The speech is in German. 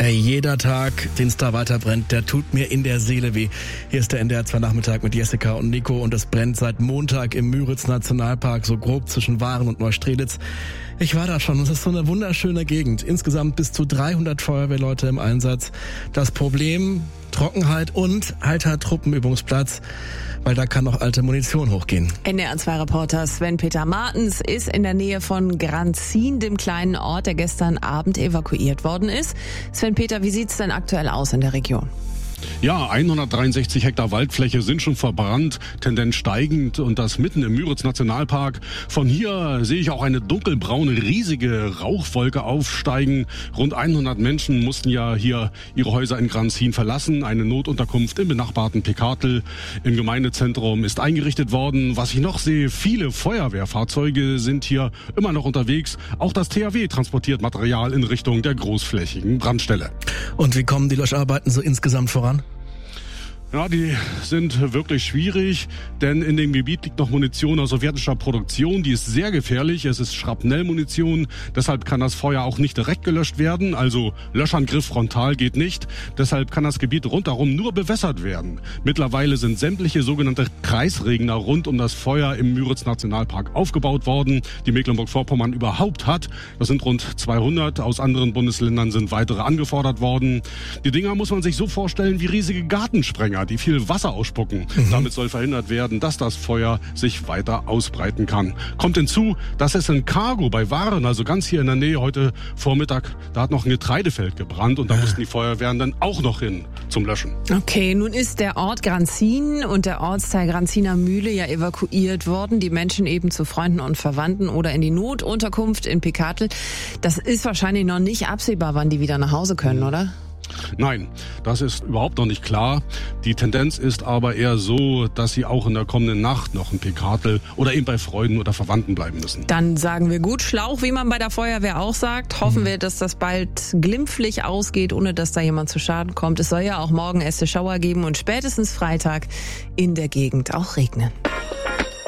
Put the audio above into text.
Jeder Tag, den es da weiter brennt, der tut mir in der Seele weh. Hier ist der NDR 2 Nachmittag mit Jessica und Nico und es brennt seit Montag im Müritz-Nationalpark, so grob zwischen Waren und Neustrelitz. Ich war da schon, es ist so eine wunderschöne Gegend. Insgesamt bis zu 300 Feuerwehrleute im Einsatz. Das Problem, Trockenheit und alter Truppenübungsplatz, weil da kann noch alte Munition hochgehen. NDR2-Reporter Sven-Peter Martens ist in der Nähe von Granzin, dem kleinen Ort, der gestern Abend evakuiert worden ist. Sven-Peter, wie sieht's denn aktuell aus in der Region? Ja, 163 Hektar Waldfläche sind schon verbrannt, Tendenz steigend und das mitten im Müritz-Nationalpark. Von hier sehe ich auch eine dunkelbraune, riesige Rauchwolke aufsteigen. Rund 100 Menschen mussten ja hier ihre Häuser in Granzin verlassen. Eine Notunterkunft im benachbarten Pekatl im Gemeindezentrum ist eingerichtet worden. Was ich noch sehe, viele Feuerwehrfahrzeuge sind hier immer noch unterwegs. Auch das THW transportiert Material in Richtung der großflächigen Brandstelle. Und wie kommen die Löscharbeiten so insgesamt voran? Ja, die sind wirklich schwierig, denn in dem Gebiet liegt noch Munition aus sowjetischer Produktion, die ist sehr gefährlich, es ist Schrapnellmunition, deshalb kann das Feuer auch nicht direkt gelöscht werden, also Löschangriff frontal geht nicht, deshalb kann das Gebiet rundherum nur bewässert werden. Mittlerweile sind sämtliche sogenannte Kreisregner rund um das Feuer im Müritz-Nationalpark aufgebaut worden, die Mecklenburg-Vorpommern überhaupt hat. Das sind rund 200, aus anderen Bundesländern sind weitere angefordert worden. Die Dinger muss man sich so vorstellen wie riesige Gartensprenger, die viel Wasser ausspucken. Damit soll verhindert werden, dass das Feuer sich weiter ausbreiten kann. Kommt hinzu, dass es in Cargo bei Waren, also ganz hier in der Nähe heute Vormittag, da hat noch ein Getreidefeld gebrannt und da mussten die Feuerwehren dann auch noch hin zum Löschen. Okay, nun ist der Ort Granzin und der Ortsteil Granziner Mühle ja evakuiert worden. Die Menschen eben zu Freunden und Verwandten oder in die Notunterkunft in Pekatl. Das ist wahrscheinlich noch nicht absehbar, wann die wieder nach Hause können, oder? Nein, das ist überhaupt noch nicht klar. Die Tendenz ist aber eher so, dass sie auch in der kommenden Nacht noch in Pekatl oder eben bei Freunden oder Verwandten bleiben müssen. Dann sagen wir gut Schlauch, wie man bei der Feuerwehr auch sagt. Hoffen wir, dass das bald glimpflich ausgeht, ohne dass da jemand zu Schaden kommt. Es soll ja auch morgen erste Schauer geben und spätestens Freitag in der Gegend auch regnen.